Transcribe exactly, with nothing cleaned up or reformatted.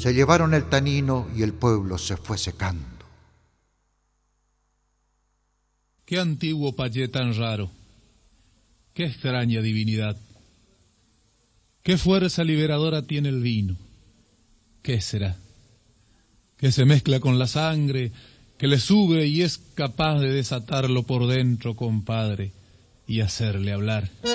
Se llevaron el tanino y el pueblo se fue secando. Qué antiguo payé tan raro, qué extraña divinidad, qué fuerza liberadora tiene el vino. ¿Qué será? Que se mezcla con la sangre, que le sube y es capaz de desatarlo por dentro, compadre, y hacerle hablar.